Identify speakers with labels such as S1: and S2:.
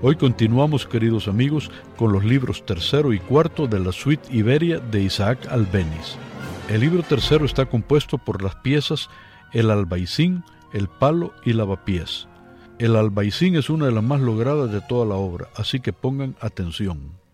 S1: Hoy continuamos, queridos amigos, con los libros tercero y cuarto de la suite Iberia de Isaac Albéniz. El libro tercero está compuesto por las piezas El Albaicín, El Palo y Lavapiés. El Albaicín es una de las más logradas de toda la obra, así que pongan atención.